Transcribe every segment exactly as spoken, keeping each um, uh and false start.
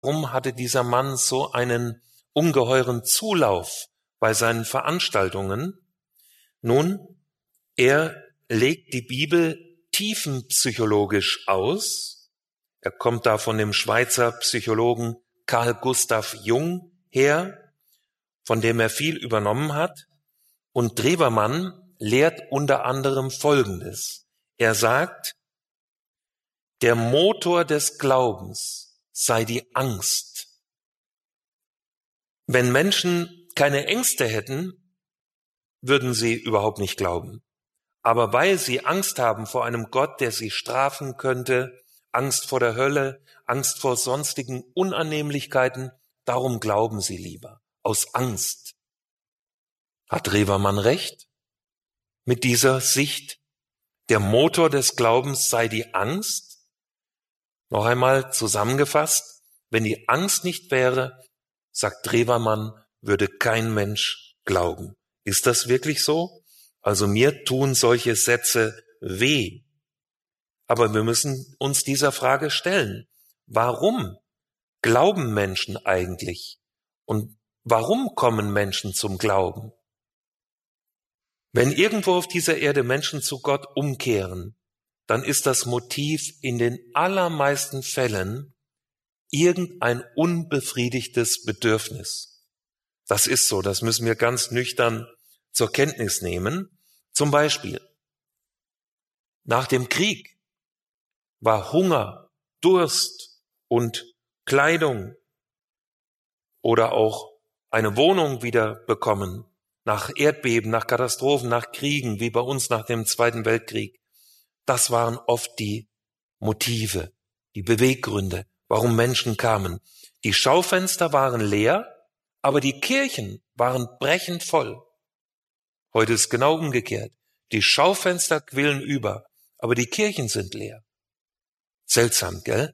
Warum hatte dieser Mann so einen ungeheuren Zulauf bei seinen Veranstaltungen? Nun, er legt die Bibel tiefenpsychologisch aus. Er kommt da von dem Schweizer Psychologen Carl Gustav Jung her, von dem er viel übernommen hat. Und Drewermann lehrt unter anderem Folgendes. Er sagt, der Motor des Glaubens sei die Angst. Wenn Menschen keine Ängste hätten, würden sie überhaupt nicht glauben. Aber weil sie Angst haben vor einem Gott, der sie strafen könnte, Angst vor der Hölle, Angst vor sonstigen Unannehmlichkeiten, darum glauben sie lieber, aus Angst. Hat Drewermann recht mit dieser Sicht? Der Motor des Glaubens sei die Angst? Noch einmal zusammengefasst, wenn die Angst nicht wäre, sagt Drewermann, würde kein Mensch glauben. Ist das wirklich so? Also mir tun solche Sätze weh. Aber wir müssen uns dieser Frage stellen. Warum glauben Menschen eigentlich? Und warum kommen Menschen zum Glauben? Wenn irgendwo auf dieser Erde Menschen zu Gott umkehren, dann ist das Motiv in den allermeisten Fällen irgendein unbefriedigtes Bedürfnis. Das ist so, das müssen wir ganz nüchtern zur Kenntnis nehmen. Zum Beispiel, nach dem Krieg war Hunger, Durst und Kleidung oder auch eine Wohnung wieder bekommen, nach Erdbeben, nach Katastrophen, nach Kriegen, wie bei uns nach dem Zweiten Weltkrieg. Das waren oft die Motive, die Beweggründe, warum Menschen kamen. Die Schaufenster waren leer, aber die Kirchen waren brechend voll. Heute ist genau umgekehrt. Die Schaufenster quillen über, aber die Kirchen sind leer. Seltsam, gell?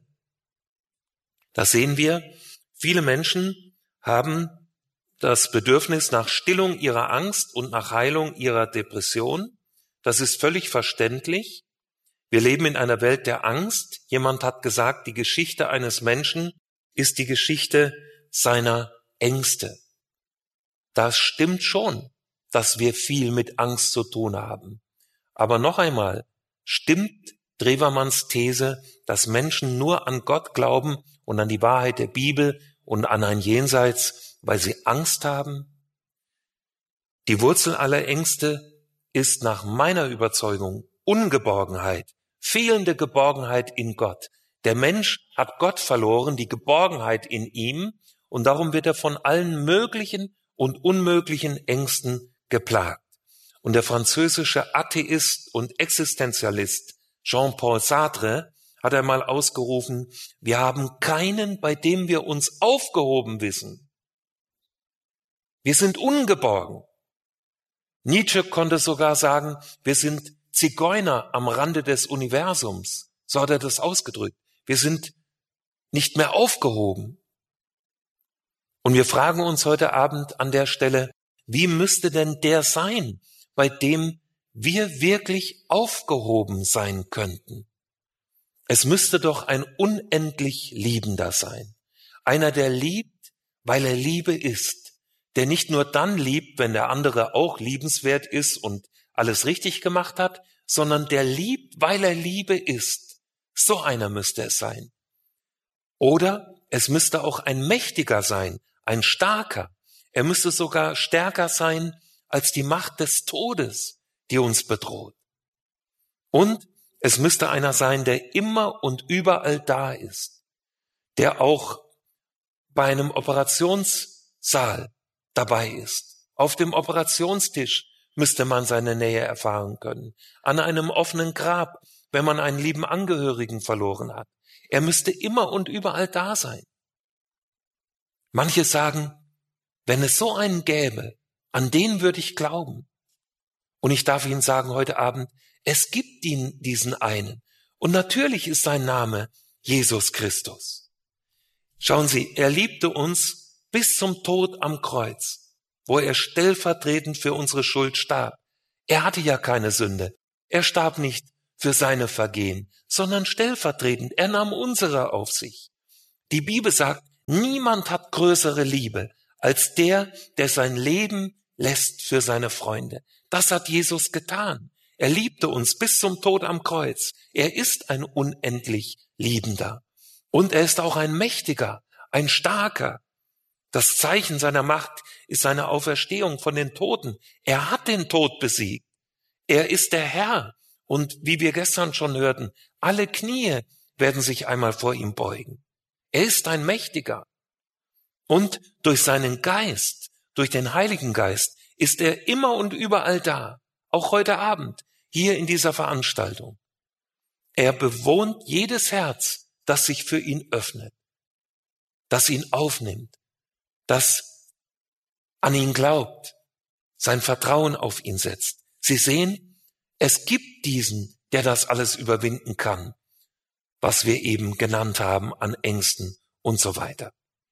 Da sehen wir, viele Menschen haben das Bedürfnis nach Stillung ihrer Angst und nach Heilung ihrer Depression. Das ist völlig verständlich. Wir leben in einer Welt der Angst. Jemand hat gesagt, die Geschichte eines Menschen ist die Geschichte seiner Ängste. Das stimmt schon, dass wir viel mit Angst zu tun haben. Aber noch einmal, stimmt Drewermanns These, dass Menschen nur an Gott glauben und an die Wahrheit der Bibel und an ein Jenseits, weil sie Angst haben? Die Wurzel aller Ängste ist nach meiner Überzeugung Ungeborgenheit, fehlende Geborgenheit in Gott. Der Mensch hat Gott verloren, die Geborgenheit in ihm, und darum wird er von allen möglichen und unmöglichen Ängsten geplagt. Und der französische Atheist und Existenzialist Jean-Paul Sartre hat einmal ausgerufen, wir haben keinen, bei dem wir uns aufgehoben wissen. Wir sind ungeborgen. Nietzsche konnte sogar sagen, wir sind Zigeuner am Rande des Universums. So hat er das ausgedrückt. Wir sind nicht mehr aufgehoben. Und wir fragen uns heute Abend an der Stelle, wie müsste denn der sein, bei dem wir wirklich aufgehoben sein könnten? Es müsste doch ein unendlich Liebender sein. Einer, der liebt, weil er Liebe ist. Der nicht nur dann liebt, wenn der andere auch liebenswert ist und alles richtig gemacht hat, sondern der liebt, weil er Liebe ist. So einer müsste es sein. Oder es müsste auch ein Mächtiger sein, ein Starker. Er müsste sogar stärker sein als die Macht des Todes, die uns bedroht. Und es müsste einer sein, der immer und überall da ist, der auch bei einem Operationssaal dabei ist. Auf dem Operationstisch müsste man seine Nähe erfahren können. An einem offenen Grab, wenn man einen lieben Angehörigen verloren hat. Er müsste immer und überall da sein. Manche sagen, wenn es so einen gäbe, an den würde ich glauben. Und ich darf Ihnen sagen heute Abend, es gibt ihn, diesen einen. Und natürlich ist sein Name Jesus Christus. Schauen Sie, er liebte uns bis zum Tod am Kreuz, wo er stellvertretend für unsere Schuld starb. Er hatte ja keine Sünde. Er starb nicht für seine Vergehen, sondern stellvertretend. Er nahm unsere auf sich. Die Bibel sagt, Niemand hat größere Liebe als der, der sein Leben lässt für seine Freunde. Das hat Jesus getan. Er liebte uns bis zum Tod am Kreuz. Er ist ein unendlich Liebender. Und er ist auch ein Mächtiger, ein Starker. Das Zeichen seiner Macht ist seine Auferstehung von den Toten. Er hat den Tod besiegt. Er ist der Herr. Und wie wir gestern schon hörten, alle Knie werden sich einmal vor ihm beugen. Er ist ein Mächtiger. Und durch seinen Geist, durch den Heiligen Geist, ist er immer und überall da. Auch heute Abend, hier in dieser Veranstaltung. Er bewohnt jedes Herz, das sich für ihn öffnet, das ihn aufnimmt, das an ihn glaubt, sein Vertrauen auf ihn setzt. Sie sehen, es gibt diesen, der das alles überwinden kann, was wir eben genannt haben an Ängsten und so weiter.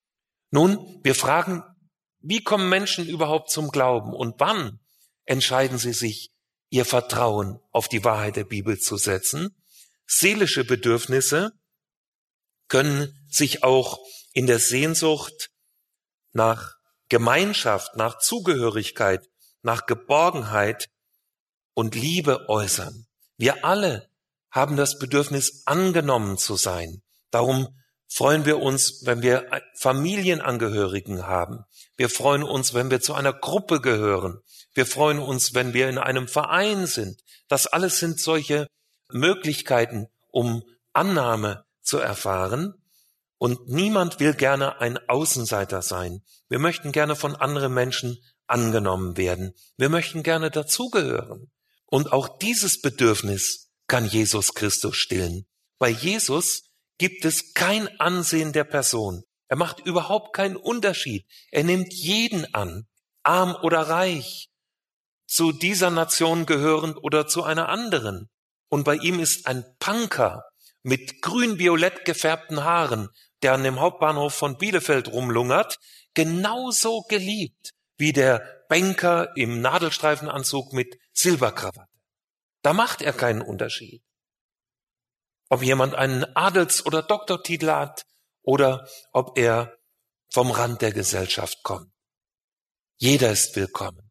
Nun, wir fragen, wie kommen Menschen überhaupt zum Glauben und wann entscheiden sie sich, ihr Vertrauen auf die Wahrheit der Bibel zu setzen? Seelische Bedürfnisse können sich auch in der Sehnsucht nach Gemeinschaft, nach Zugehörigkeit, nach Geborgenheit und Liebe äußern. Wir alle haben das Bedürfnis, angenommen zu sein. Darum freuen wir uns, wenn wir Familienangehörigen haben. Wir freuen uns, wenn wir zu einer Gruppe gehören. Wir freuen uns, wenn wir in einem Verein sind. Das alles sind solche Möglichkeiten, um Annahme zu erfahren. Und niemand will gerne ein Außenseiter sein. Wir möchten gerne von anderen Menschen angenommen werden. Wir möchten gerne dazugehören. Und auch dieses Bedürfnis kann Jesus Christus stillen. Bei Jesus gibt es kein Ansehen der Person. Er macht überhaupt keinen Unterschied. Er nimmt jeden an, arm oder reich, zu dieser Nation gehörend oder zu einer anderen. Und bei ihm ist ein Punker mit grün-violett gefärbten Haaren, der an dem Hauptbahnhof von Bielefeld rumlungert, genauso geliebt wie der Banker im Nadelstreifenanzug mit Silberkrawatte. Da macht er keinen Unterschied. Ob jemand einen Adels- oder Doktortitel hat oder ob er vom Rand der Gesellschaft kommt. Jeder ist willkommen.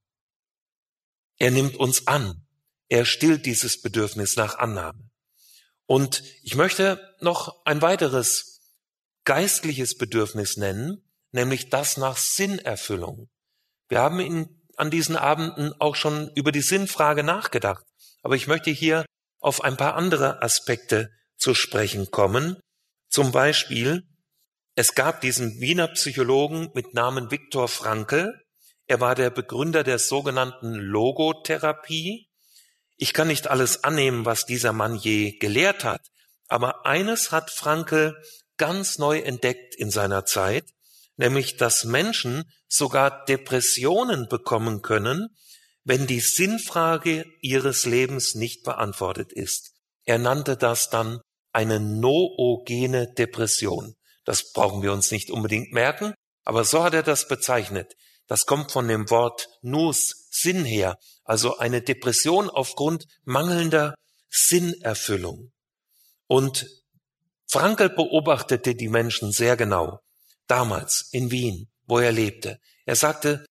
Er nimmt uns an. Er stillt dieses Bedürfnis nach Annahme. Und ich möchte noch ein weiteres geistliches Bedürfnis nennen, nämlich das nach Sinnerfüllung. Wir haben in, an diesen Abenden auch schon über die Sinnfrage nachgedacht, aber ich möchte hier auf ein paar andere Aspekte zu sprechen kommen. Zum Beispiel, es gab diesen Wiener Psychologen mit Namen Viktor Frankl. Er war der Begründer der sogenannten Logotherapie. Ich kann nicht alles annehmen, was dieser Mann je gelehrt hat, aber eines hat Frankl ganz neu entdeckt in seiner Zeit, nämlich dass Menschen sogar Depressionen bekommen können, wenn die Sinnfrage ihres Lebens nicht beantwortet ist. Er nannte das dann eine noogene Depression. Das brauchen wir uns nicht unbedingt merken, aber so hat er das bezeichnet. Das kommt von dem Wort nous, Sinn her, also eine Depression aufgrund mangelnder Sinnerfüllung. Und Frankl beobachtete die Menschen sehr genau, damals in Wien, wo er lebte. Er sagte,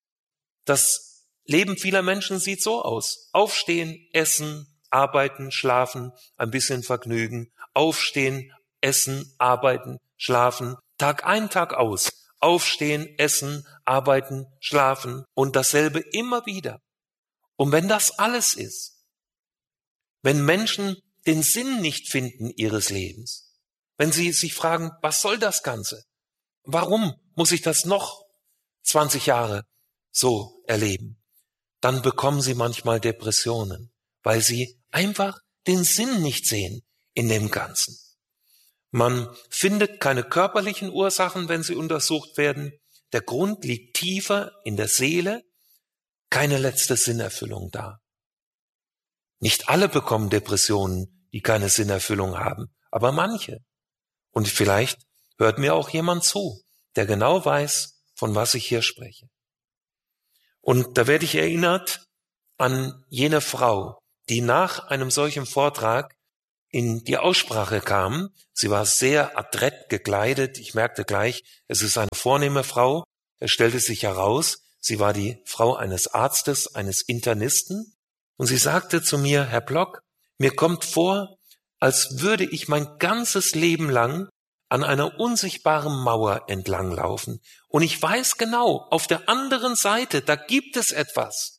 das Leben vieler Menschen sieht so aus. Aufstehen, essen, arbeiten, schlafen, ein bisschen Vergnügen, aufstehen, essen, arbeiten, schlafen, Tag ein, Tag aus, aufstehen, essen, arbeiten, schlafen und dasselbe immer wieder. Und wenn das alles ist, wenn Menschen den Sinn nicht finden ihres Lebens, wenn sie sich fragen, was soll das Ganze? Warum muss ich das noch zwanzig Jahre so erleben? Dann bekommen sie manchmal Depressionen, weil sie einfach den Sinn nicht sehen in dem Ganzen. Man findet keine körperlichen Ursachen, wenn sie untersucht werden. Der Grund liegt tiefer in der Seele, keine letzte Sinnerfüllung da. Nicht alle bekommen Depressionen, die keine Sinnerfüllung haben, aber manche. Und vielleicht hört mir auch jemand zu, der genau weiß, von was ich hier spreche. Und da werde ich erinnert an jene Frau, die nach einem solchen Vortrag in die Aussprache kam. Sie war sehr adrett gekleidet. Ich merkte gleich, es ist eine vornehme Frau. Es stellte sich heraus, sie war die Frau eines Arztes, eines Internisten. Und sie sagte zu mir, Herr Block, mir kommt vor, als würde ich mein ganzes Leben lang an einer unsichtbaren Mauer entlanglaufen. Und ich weiß genau, auf der anderen Seite, da gibt es etwas,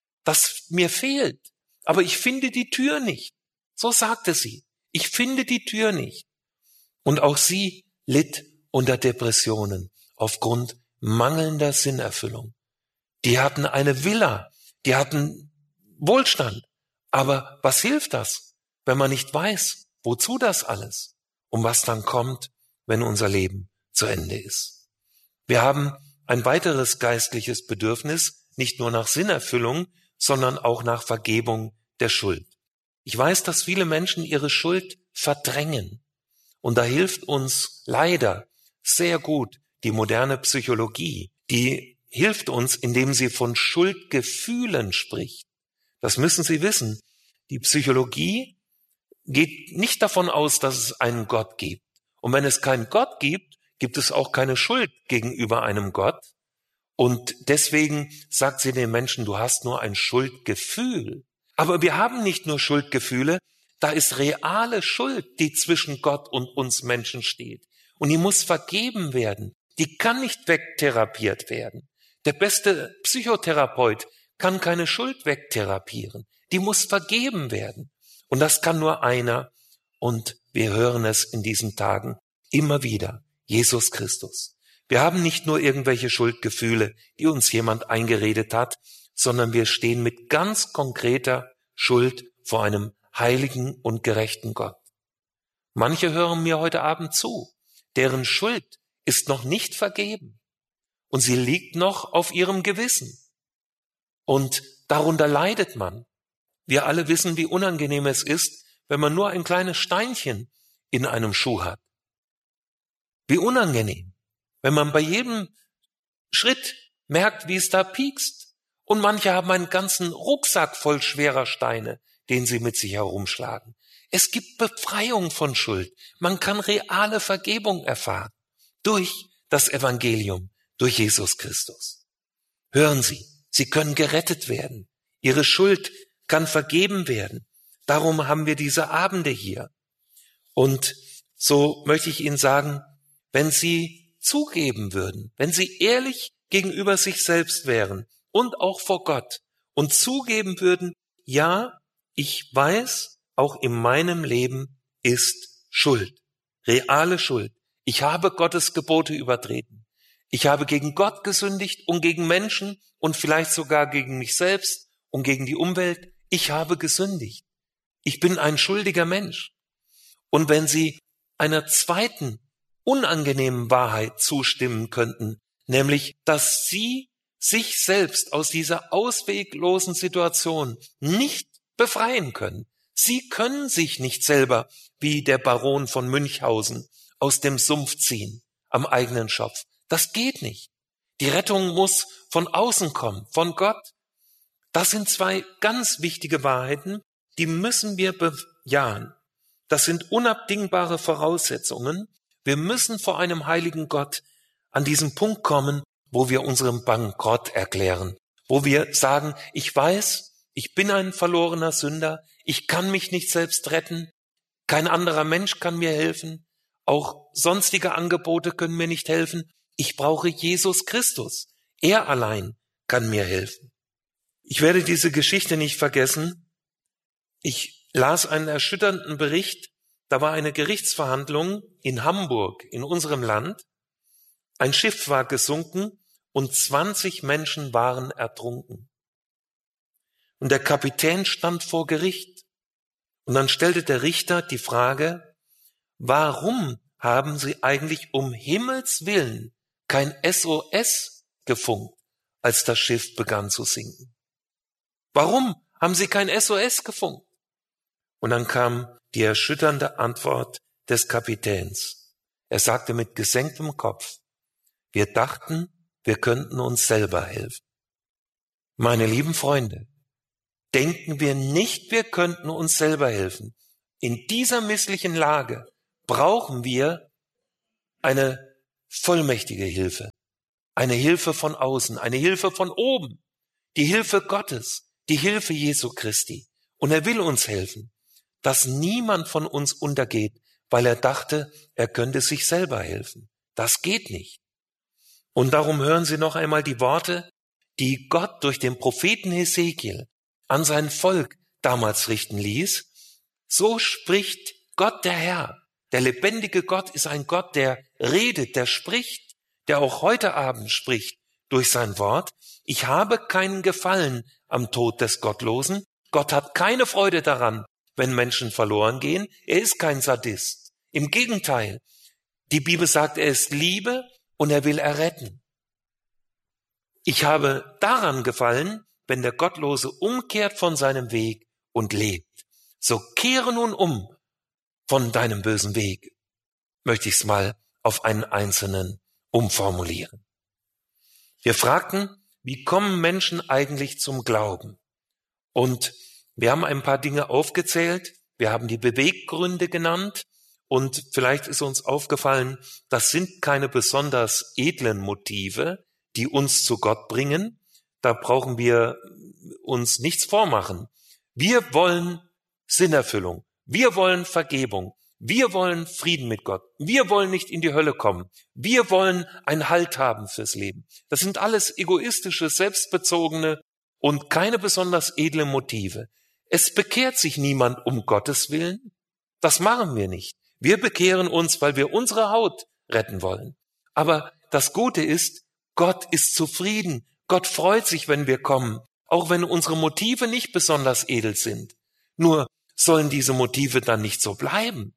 das mir fehlt. Aber ich finde die Tür nicht. So sagte sie. Ich finde die Tür nicht. Und auch sie litt unter Depressionen aufgrund mangelnder Sinnerfüllung. Die hatten eine Villa, die hatten Wohlstand. Aber was hilft das, wenn man nicht weiß, wozu das alles und was dann kommt, wenn unser Leben zu Ende ist? Wir haben ein weiteres geistliches Bedürfnis, nicht nur nach Sinnerfüllung, sondern auch nach Vergebung der Schuld. Ich weiß, dass viele Menschen ihre Schuld verdrängen. Und da hilft uns leider sehr gut die moderne Psychologie. Die hilft uns, indem sie von Schuldgefühlen spricht. Das müssen Sie wissen. Die Psychologie geht nicht davon aus, dass es einen Gott gibt. Und wenn es keinen Gott gibt, gibt es auch keine Schuld gegenüber einem Gott. Und deswegen sagt sie den Menschen, du hast nur ein Schuldgefühl. Aber wir haben nicht nur Schuldgefühle, da ist reale Schuld, die zwischen Gott und uns Menschen steht. Und die muss vergeben werden. Die kann nicht wegtherapiert werden. Der beste Psychotherapeut kann keine Schuld wegtherapieren. Die muss vergeben werden. Und das kann nur einer. Und wir hören es in diesen Tagen immer wieder. Jesus Christus. Wir haben nicht nur irgendwelche Schuldgefühle, die uns jemand eingeredet hat, sondern wir stehen mit ganz konkreter Schuld vor einem heiligen und gerechten Gott. Manche hören mir heute Abend zu, deren Schuld ist noch nicht vergeben und sie liegt noch auf ihrem Gewissen. Und darunter leidet man. Wir alle wissen, wie unangenehm es ist, wenn man nur ein kleines Steinchen in einem Schuh hat. Wie unangenehm, wenn man bei jedem Schritt merkt, wie es da piekst. Und manche haben einen ganzen Rucksack voll schwerer Steine, den sie mit sich herumschlagen. Es gibt Befreiung von Schuld. Man kann reale Vergebung erfahren durch das Evangelium, durch Jesus Christus. Hören Sie, Sie können gerettet werden. Ihre Schuld kann vergeben werden. Darum haben wir diese Abende hier. Und so möchte ich Ihnen sagen, wenn Sie zugeben würden, wenn Sie ehrlich gegenüber sich selbst wären und auch vor Gott und zugeben würden, ja, ich weiß, auch in meinem Leben ist Schuld, reale Schuld. Ich habe Gottes Gebote übertreten. Ich habe gegen Gott gesündigt und gegen Menschen und vielleicht sogar gegen mich selbst und gegen die Umwelt. Ich habe gesündigt. Ich bin ein schuldiger Mensch. Und wenn Sie einer zweiten unangenehmen Wahrheit zustimmen könnten, nämlich, dass Sie sich selbst aus dieser ausweglosen Situation nicht befreien können. Sie können sich nicht selber, wie der Baron von Münchhausen, aus dem Sumpf ziehen, am eigenen Schopf. Das geht nicht. Die Rettung muss von außen kommen, von Gott. Das sind zwei ganz wichtige Wahrheiten, die müssen wir bejahen. Das sind unabdingbare Voraussetzungen. Wir müssen vor einem heiligen Gott an diesen Punkt kommen, wo wir unseren Bankrott erklären, wo wir sagen, ich weiß, ich bin ein verlorener Sünder, ich kann mich nicht selbst retten, kein anderer Mensch kann mir helfen, auch sonstige Angebote können mir nicht helfen, ich brauche Jesus Christus, er allein kann mir helfen. Ich werde diese Geschichte nicht vergessen. Ich las einen erschütternden Bericht, da war eine Gerichtsverhandlung in Hamburg, in unserem Land. Ein Schiff war gesunken und zwanzig Menschen waren ertrunken. Und der Kapitän stand vor Gericht. Und dann stellte der Richter die Frage, warum haben Sie eigentlich um Himmels Willen kein S O S gefunkt, als das Schiff begann zu sinken? Warum haben Sie kein S O S gefunkt? Und dann kam die erschütternde Antwort des Kapitäns. Er sagte mit gesenktem Kopf, wir dachten, wir könnten uns selber helfen. Meine lieben Freunde, denken wir nicht, wir könnten uns selber helfen. in dieser misslichen Lage brauchen wir eine vollmächtige Hilfe, eine Hilfe von außen, eine Hilfe von oben, die Hilfe Gottes, die Hilfe Jesu Christi. Und er will uns helfen, dass niemand von uns untergeht, weil er dachte, er könnte sich selber helfen. Das geht nicht. Und darum hören Sie noch einmal die Worte, die Gott durch den Propheten Hesekiel an sein Volk damals richten ließ. So spricht Gott der Herr. Der lebendige Gott ist ein Gott, der redet, der spricht, der auch heute Abend spricht durch sein Wort. Ich habe keinen Gefallen am Tod des Gottlosen. Gott hat keine Freude daran, wenn Menschen verloren gehen. Er ist kein Sadist. Im Gegenteil, die Bibel sagt, er ist Liebe und er will erretten. Ich habe daran gefallen, wenn der Gottlose umkehrt von seinem Weg und lebt. So kehre nun um von deinem bösen Weg, möchte ich es mal auf einen Einzelnen umformulieren. Wir fragten, wie kommen Menschen eigentlich zum Glauben? Und wir haben ein paar Dinge aufgezählt, wir haben die Beweggründe genannt und vielleicht ist uns aufgefallen, das sind keine besonders edlen Motive, die uns zu Gott bringen. Da brauchen wir uns nichts vormachen. Wir wollen Sinnerfüllung. Wir wollen Vergebung. Wir wollen Frieden mit Gott. Wir wollen nicht in die Hölle kommen. Wir wollen einen Halt haben fürs Leben. Das sind alles egoistische, selbstbezogene und keine besonders edle Motive. Es bekehrt sich niemand um Gottes Willen. Das machen wir nicht. Wir bekehren uns, weil wir unsere Haut retten wollen. Aber das Gute ist, Gott ist zufrieden. Gott freut sich, wenn wir kommen, auch wenn unsere Motive nicht besonders edel sind. Nur sollen diese Motive dann nicht so bleiben.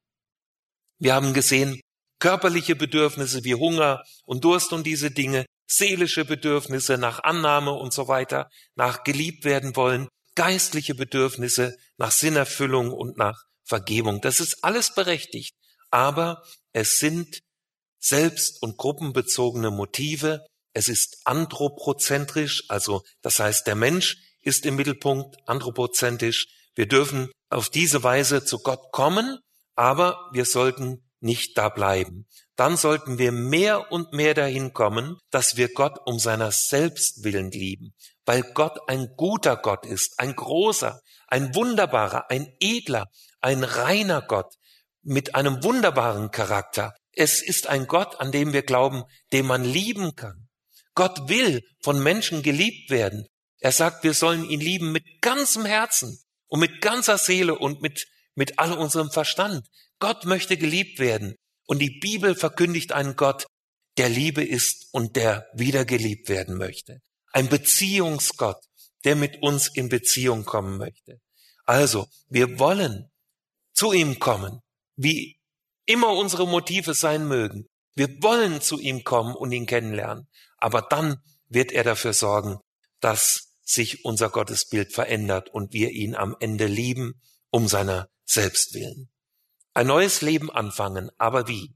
Wir haben gesehen, körperliche Bedürfnisse wie Hunger und Durst und diese Dinge, seelische Bedürfnisse nach Annahme und so weiter, nach geliebt werden wollen, geistliche Bedürfnisse nach Sinnerfüllung und nach Vergebung. Das ist alles berechtigt, aber es sind selbst- und gruppenbezogene Motive. Es ist anthropozentrisch, also das heißt, der Mensch ist im Mittelpunkt, anthropozentrisch. Wir dürfen auf diese Weise zu Gott kommen, aber wir sollten nicht da bleiben. Dann sollten wir mehr und mehr dahin kommen, dass wir Gott um seiner selbst willen lieben, weil Gott ein guter Gott ist, ein großer, ein wunderbarer, ein edler, ein reiner Gott mit einem wunderbaren Charakter. Es ist ein Gott, an dem wir glauben, den man lieben kann. Gott will von Menschen geliebt werden. Er sagt, wir sollen ihn lieben mit ganzem Herzen und mit ganzer Seele und mit, mit all unserem Verstand. Gott möchte geliebt werden. Und die Bibel verkündigt einen Gott, der Liebe ist und der wieder geliebt werden möchte. Ein Beziehungsgott, der mit uns in Beziehung kommen möchte. Also, wir wollen zu ihm kommen, wie immer unsere Motive sein mögen. Wir wollen zu ihm kommen und ihn kennenlernen. Aber dann wird er dafür sorgen, dass sich unser Gottesbild verändert und wir ihn am Ende lieben, um seiner selbst willen. Ein neues Leben anfangen, aber wie?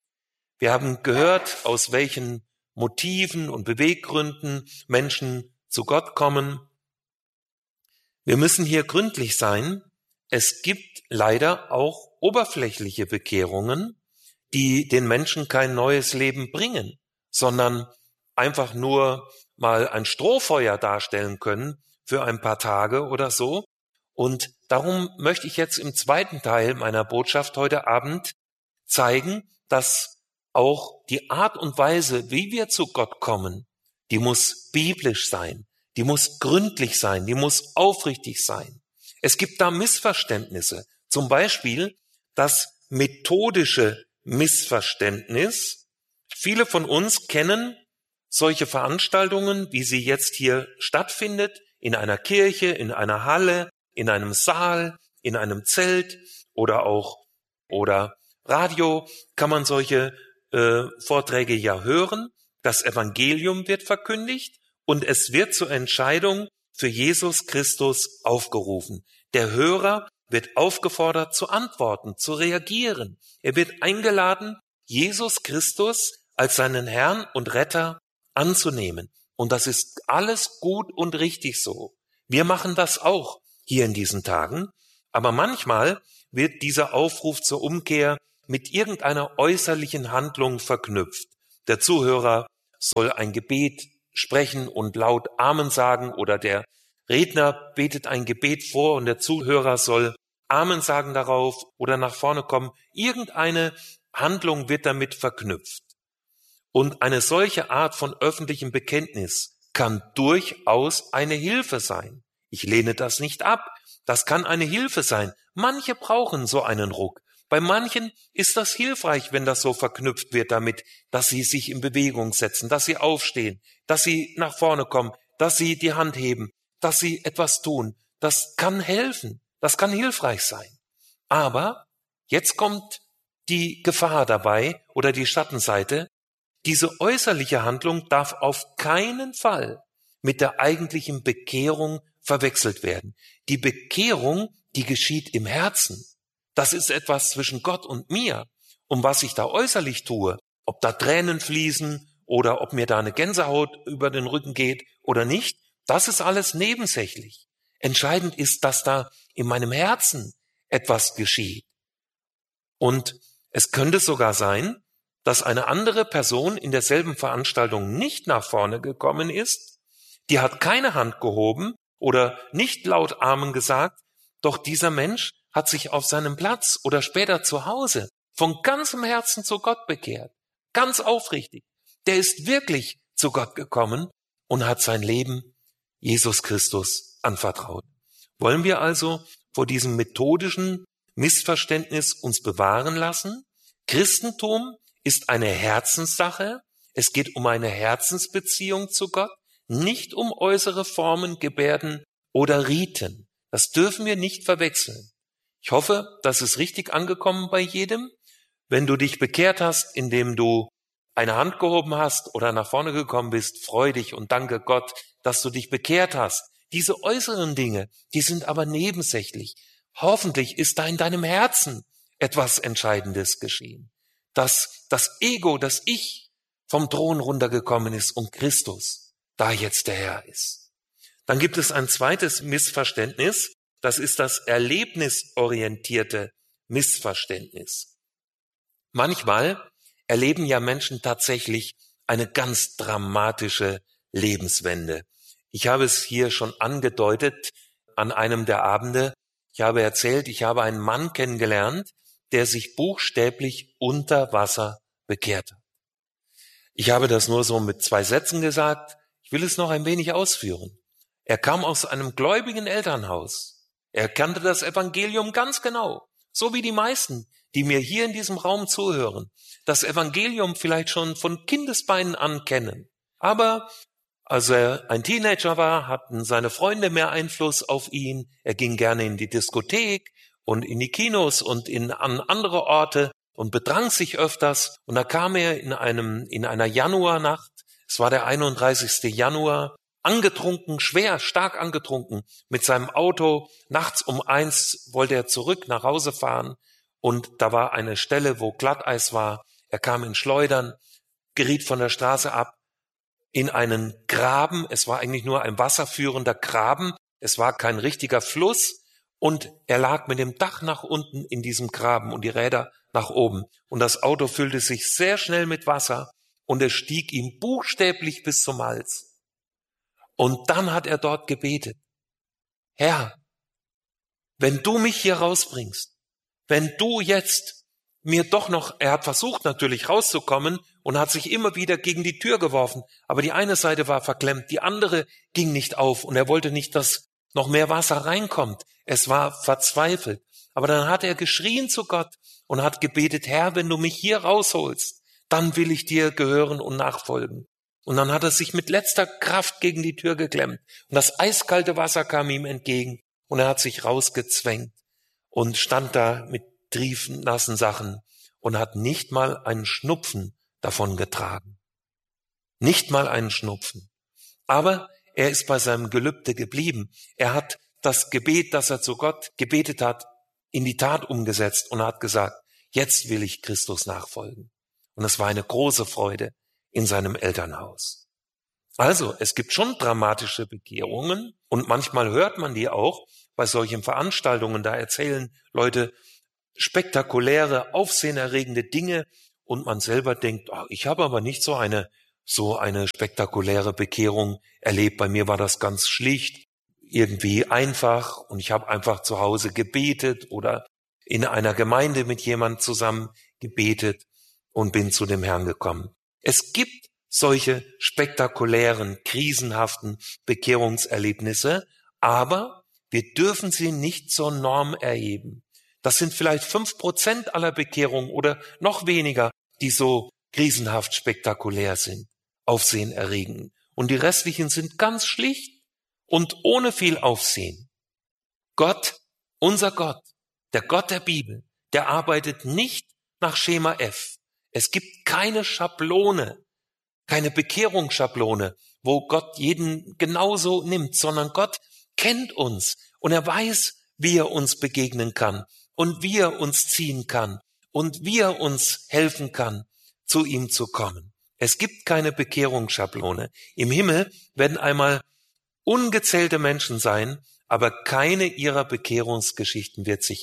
Wir haben gehört, aus welchen Motiven und Beweggründen Menschen zu Gott kommen. Wir müssen hier gründlich sein. Es gibt leider auch oberflächliche Bekehrungen, die den Menschen kein neues Leben bringen, sondern einfach nur mal ein Strohfeuer darstellen können für ein paar Tage oder so. Und darum möchte ich jetzt im zweiten Teil meiner Botschaft heute Abend zeigen, dass auch die Art und Weise, wie wir zu Gott kommen, die muss biblisch sein, die muss gründlich sein, die muss aufrichtig sein. Es gibt da Missverständnisse, zum Beispiel das methodische Missverständnis. Viele von uns kennen solche Veranstaltungen, wie sie jetzt hier stattfindet, in einer Kirche, in einer Halle, in einem Saal, in einem Zelt oder auch oder Radio kann man solche äh, Vorträge ja hören. Das Evangelium wird verkündigt und es wird zur Entscheidung für Jesus Christus aufgerufen. Der Hörer wird aufgefordert zu antworten, zu reagieren. Er wird eingeladen, Jesus Christus als seinen Herrn und Retter anzunehmen. Und das ist alles gut und richtig so. Wir machen das auch hier in diesen Tagen. Aber manchmal wird dieser Aufruf zur Umkehr mit irgendeiner äußerlichen Handlung verknüpft. Der Zuhörer soll ein Gebet sprechen und laut Amen sagen, oder der Redner betet ein Gebet vor und der Zuhörer soll Amen sagen darauf oder nach vorne kommen. Irgendeine Handlung wird damit verknüpft. Und eine solche Art von öffentlichem Bekenntnis kann durchaus eine Hilfe sein. Ich lehne das nicht ab. Das kann eine Hilfe sein. Manche brauchen so einen Ruck. Bei manchen ist das hilfreich, wenn das so verknüpft wird damit, dass sie sich in Bewegung setzen, dass sie aufstehen, dass sie nach vorne kommen, dass sie die Hand heben, dass sie etwas tun. Das kann helfen. Das kann hilfreich sein. Aber jetzt kommt die Gefahr dabei oder die Schattenseite. Diese äußerliche Handlung darf auf keinen Fall mit der eigentlichen Bekehrung verwechselt werden. Die Bekehrung, die geschieht im Herzen. Das ist etwas zwischen Gott und mir. Und was ich da äußerlich tue, ob da Tränen fließen oder ob mir da eine Gänsehaut über den Rücken geht oder nicht, das ist alles nebensächlich. Entscheidend ist, dass da in meinem Herzen etwas geschieht. Und es könnte sogar sein, dass eine andere Person in derselben Veranstaltung nicht nach vorne gekommen ist, die hat keine Hand gehoben oder nicht laut Amen gesagt, doch dieser Mensch hat sich auf seinem Platz oder später zu Hause von ganzem Herzen zu Gott bekehrt, ganz aufrichtig. Der ist wirklich zu Gott gekommen und hat sein Leben Jesus Christus anvertraut. Wollen wir also vor diesem methodischen Missverständnis uns bewahren lassen? Christentum ist eine Herzenssache. Es geht um eine Herzensbeziehung zu Gott, nicht um äußere Formen, Gebärden oder Riten. Das dürfen wir nicht verwechseln. Ich hoffe, das ist richtig angekommen bei jedem. Wenn du dich bekehrt hast, indem du eine Hand gehoben hast oder nach vorne gekommen bist, freu dich und danke Gott, dass du dich bekehrt hast. Diese äußeren Dinge, die sind aber nebensächlich. Hoffentlich ist da in deinem Herzen etwas Entscheidendes geschehen. Dass das Ego, das Ich vom Thron runtergekommen ist und Christus da jetzt der Herr ist. Dann gibt es ein zweites Missverständnis. Das ist das erlebnisorientierte Missverständnis. Manchmal erleben ja Menschen tatsächlich eine ganz dramatische Lebenswende. Ich habe es hier schon angedeutet an einem der Abende. Ich habe erzählt, ich habe einen Mann kennengelernt, der sich buchstäblich unter Wasser bekehrt hat. Ich habe das nur so mit zwei Sätzen gesagt. Ich will es noch ein wenig ausführen. Er kam aus einem gläubigen Elternhaus. Er kannte das Evangelium ganz genau, so wie die meisten, die mir hier in diesem Raum zuhören, das Evangelium vielleicht schon von Kindesbeinen an kennen. Aber als er ein Teenager war, hatten seine Freunde mehr Einfluss auf ihn. Er ging gerne in die Diskothek und in die Kinos und in an andere Orte und betrank sich öfters. Und da kam er in einem in einer Januarnacht, es war der einunddreißigste Januar, angetrunken, schwer, stark angetrunken, mit seinem Auto. Nachts um eins wollte er zurück nach Hause fahren und da war eine Stelle, wo Glatteis war. Er kam in Schleudern, geriet von der Straße ab in einen Graben. Es war eigentlich nur ein wasserführender Graben. Es war kein richtiger Fluss und er lag mit dem Dach nach unten in diesem Graben und die Räder nach oben. Und das Auto füllte sich sehr schnell mit Wasser und es stieg ihm buchstäblich bis zum Hals. Und dann hat er dort gebetet: Herr, wenn du mich hier rausbringst, wenn du jetzt mir doch noch, er hat versucht natürlich rauszukommen und hat sich immer wieder gegen die Tür geworfen, aber die eine Seite war verklemmt, die andere ging nicht auf und er wollte nicht, dass noch mehr Wasser reinkommt. Es war verzweifelt. Aber dann hat er geschrien zu Gott und hat gebetet: Herr, wenn du mich hier rausholst, dann will ich dir gehören und nachfolgen. Und dann hat er sich mit letzter Kraft gegen die Tür geklemmt und das eiskalte Wasser kam ihm entgegen und er hat sich rausgezwängt und stand da mit triefen, nassen Sachen und hat nicht mal einen Schnupfen davon getragen. Nicht mal einen Schnupfen. Aber er ist bei seinem Gelübde geblieben. Er hat das Gebet, das er zu Gott gebetet hat, in die Tat umgesetzt und hat gesagt: Jetzt will ich Christus nachfolgen. Und es war eine große Freude in seinem Elternhaus. Also, es gibt schon dramatische Bekehrungen und manchmal hört man die auch bei solchen Veranstaltungen. Da erzählen Leute spektakuläre, aufsehenerregende Dinge und man selber denkt, oh, ich habe aber nicht so eine, so eine spektakuläre Bekehrung erlebt. Bei mir war das ganz schlicht, irgendwie einfach und ich habe einfach zu Hause gebetet oder in einer Gemeinde mit jemand zusammen gebetet und bin zu dem Herrn gekommen. Es gibt solche spektakulären, krisenhaften Bekehrungserlebnisse, aber wir dürfen sie nicht zur Norm erheben. Das sind vielleicht fünf Prozent aller Bekehrungen oder noch weniger, die so krisenhaft spektakulär sind, aufsehenerregend. Und die restlichen sind ganz schlicht und ohne viel Aufsehen. Gott, unser Gott, der Gott der Bibel, der arbeitet nicht nach Schema F. Es gibt keine Schablone, keine Bekehrungsschablone, wo Gott jeden genauso nimmt, sondern Gott kennt uns und er weiß, wie er uns begegnen kann und wie er uns ziehen kann und wie er uns helfen kann, zu ihm zu kommen. Es gibt keine Bekehrungsschablone. Im Himmel werden einmal ungezählte Menschen sein, aber keine ihrer Bekehrungsgeschichten wird sich